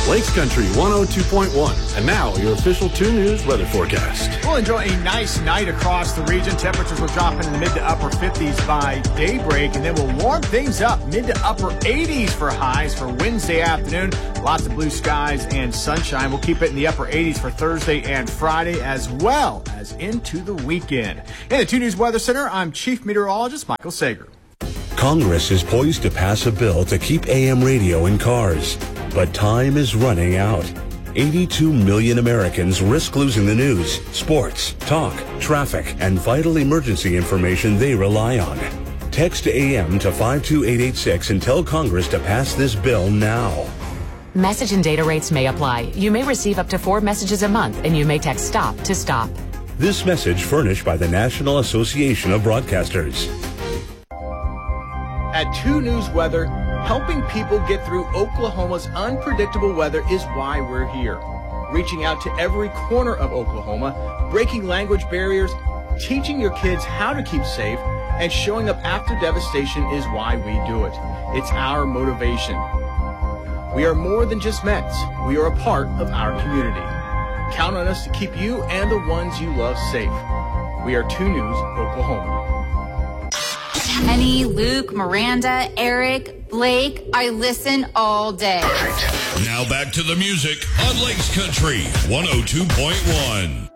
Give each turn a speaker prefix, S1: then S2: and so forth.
S1: Lakes Country 102.1. And now, your official 2 News weather forecast.
S2: We'll enjoy a nice night across the region. Temperatures will drop into the mid to upper 50s by daybreak, and then we'll warm things up mid to upper 80s for highs for Wednesday afternoon. Lots of blue skies and sunshine. We'll keep it in the upper 80s for Thursday and Friday, as well as into the weekend. In the 2 News Weather Center, I'm Chief Meteorologist Michael Sager.
S3: Congress is poised to pass a bill to keep AM radio in cars, but time is running out. 82 million Americans risk losing the news, sports, talk, traffic, and vital emergency information they rely on. Text AM to 52886 and tell Congress to pass this bill now.
S4: Message and data rates may apply. You may receive up to 4 messages a month, and you may text STOP to stop.
S3: This message furnished by the National Association of Broadcasters.
S2: At 2 News Weather, helping people get through Oklahoma's unpredictable weather is why we're here. Reaching out to every corner of Oklahoma, breaking language barriers, teaching your kids how to keep safe, and showing up after devastation is why we do it. It's our motivation. We are more than just Mets. We are a part of our community. Count on us to keep you and the ones you love safe. We are 2 News Oklahoma.
S5: Penny, Luke, Miranda, Eric, Blake, I listen all day.
S6: Now back to the music on Lakes Country 102.1.